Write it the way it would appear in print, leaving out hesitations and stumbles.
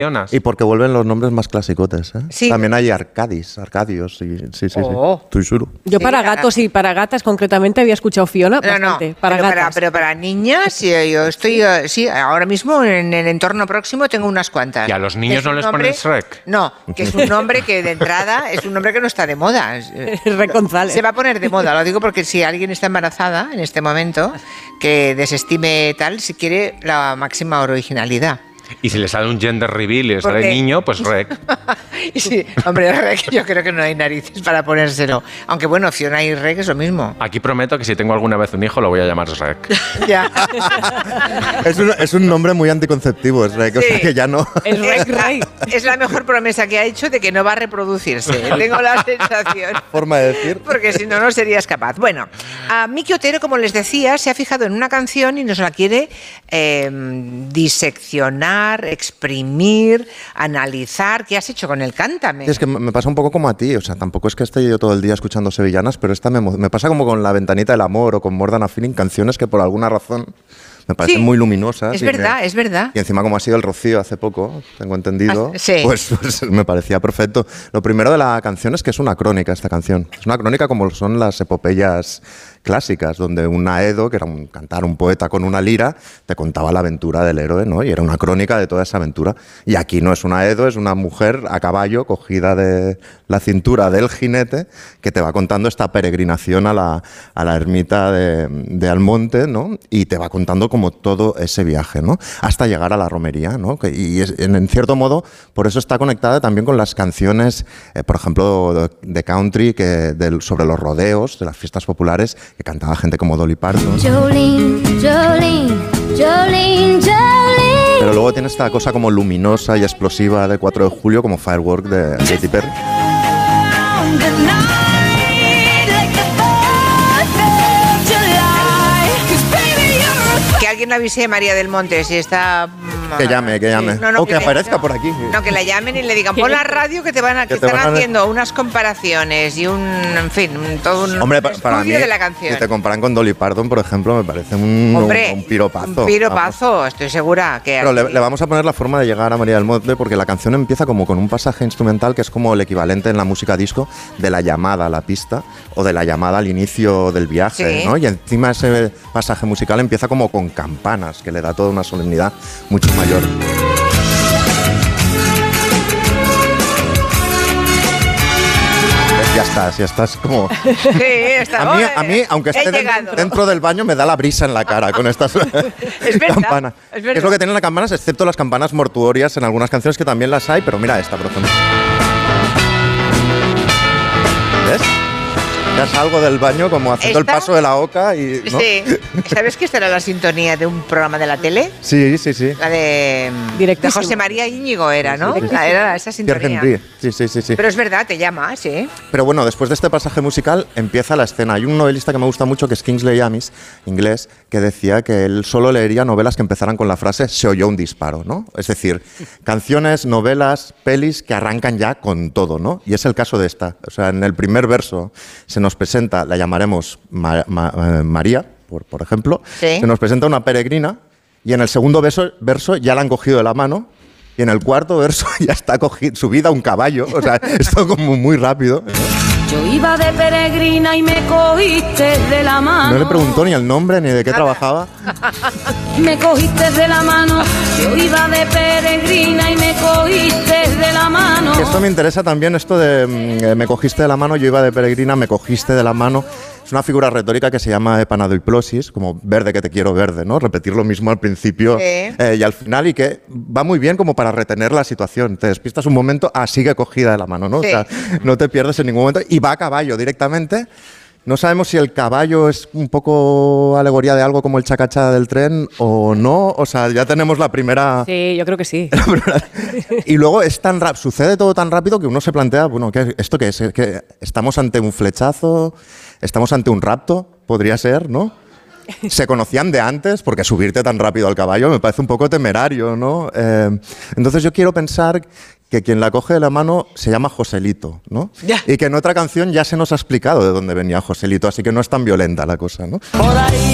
Y porque vuelven los nombres más clasicotes, ¿eh? Sí. También hay Arcadios, sí. Estoy seguro. Yo para gatos y para gatas concretamente había escuchado Fiona bastante. Para gatas. Pero para niñas, yo estoy, ahora mismo en el entorno próximo tengo unas cuantas. ¿Y a los niños no les ponen Shrek? No, que es un nombre que de entrada es un nombre que no está de moda. Rec González. Se va a poner de moda, lo digo porque si alguien está embarazada en este momento, que desestime tal, si quiere la máxima originalidad. Y si le sale un gender reveal y le sale niño, pues Rec. Sí, hombre, Rec, yo creo que no hay narices para ponérselo. Aunque bueno, Fiona y Rec es lo mismo. Aquí prometo que si tengo alguna vez un hijo lo voy a llamar Rec. Ya. Es un nombre muy anticonceptivo, es Rec, o sea que ya no. Es Rec. Es la mejor promesa que ha hecho de que no va a reproducirse. Tengo la sensación. Forma de decir. Porque si no, no serías capaz. Bueno, a Miki Otero, como les decía, se ha fijado en una canción y nos la quiere diseccionar, exprimir, analizar. ¿Qué has hecho con el Cántame? Es que me pasa un poco como a ti, o sea, tampoco es que esté yo todo el día escuchando sevillanas, pero esta me pasa como con La Ventanita del Amor o con More Than a Feeling, canciones que por alguna razón me parecen muy luminosas. Es verdad, es verdad. Y encima, como ha sido el Rocío hace poco, tengo entendido, sí. pues me parecía perfecto. Lo primero de la canción es que es una crónica esta canción. Es una crónica como son las epopeyas clásicas, donde un aedo, que era un poeta con una lira, te contaba la aventura del héroe, ¿no? Y era una crónica de toda esa aventura. Y aquí no es un aedo, es una mujer a caballo, cogida de la cintura del jinete, que te va contando esta peregrinación a la ermita de Almonte, ¿no? Y te va contando como todo ese viaje, ¿no? Hasta llegar a la romería, ¿no? En cierto modo, por eso está conectada también con las canciones, por ejemplo, de country, sobre los rodeos, de las fiestas populares, que cantaba gente como Dolly Parton. Jolene, Jolene, Jolene, Jolene. Pero luego tiene esta cosa como luminosa y explosiva del 4 de julio, como Firework de Katy Perry. Que alguien le avise a María del Monte si está... Que llame. No, o que aparezca por aquí. No, que la llamen y le digan, pon la radio que están haciendo unas comparaciones y en fin, todo un Hombre, para mí, de la canción. si te comparan con Dolly Parton, por ejemplo, me parece un piropazo. Un piropazo, estoy segura. Pero le vamos a poner la forma de llegar a María del Monte, porque la canción empieza como con un pasaje instrumental que es como el equivalente en la música disco de la llamada a la pista o de la llamada al inicio del viaje, ¿no? Y encima ese pasaje musical empieza como con campanas, que le da toda una solemnidad mucho mayor. Ya estás como... Sí, está. A mí, aunque esté dentro del baño, me da la brisa en la cara con estas campanas. Es verdad. Es lo que tienen las campanas, excepto las campanas mortuorias en algunas canciones que también las hay, pero mira esta, por ejemplo. ¿Ves? Ya salgo del baño como haciendo el paso de la oca y... ¿no? Sí. ¿Sabes que esta era la sintonía de un programa de la tele? Sí. La de José María Íñigo era, ¿no? Era esa sintonía. Sí. Pero es verdad, te llama, sí. Pero bueno, después de este pasaje musical empieza la escena. Hay un novelista que me gusta mucho, que es Kingsley Amis, inglés, que decía que él solo leería novelas que empezaran con la frase «se oyó un disparo», ¿no? Es decir, canciones, novelas, pelis que arrancan ya con todo, ¿no? Y es el caso de esta. O sea, en el primer verso se nos presenta, la llamaremos María, por ejemplo, se nos presenta una peregrina y en el segundo verso ya la han cogido de la mano y en el cuarto verso ya está subida a un caballo, o sea, esto como muy rápido. Yo iba de peregrina y me cogiste de la mano. No le preguntó ni el nombre ni de qué trabajaba. Me cogiste de la mano. Yo iba de peregrina y me cogiste de la mano. Esto me interesa también, esto de me cogiste de la mano, yo iba de peregrina, me cogiste de la mano. Es una figura retórica que se llama epanadoiplosis, como verde que te quiero verde, ¿no? Repetir lo mismo al principio y al final, y que va muy bien como para retener la situación. Te despistas un momento, sigue cogida de la mano, ¿no? O sea, no te pierdes en ningún momento y va a caballo directamente. No sabemos si el caballo es un poco alegoría de algo como el chacachá del tren o no. O sea, ya tenemos la primera... Sí, yo creo que sí. Y luego es sucede todo tan rápido que uno se plantea, bueno, ¿esto qué es? ¿Que estamos ante un flechazo? ¿Estamos ante un rapto? Podría ser, ¿no? Se conocían de antes, porque subirte tan rápido al caballo me parece un poco temerario, ¿no? Entonces yo quiero pensar que quien la coge de la mano se llama Joselito, ¿no? Y que en otra canción ya se nos ha explicado de dónde venía Joselito, así que no es tan violenta la cosa, ¿no?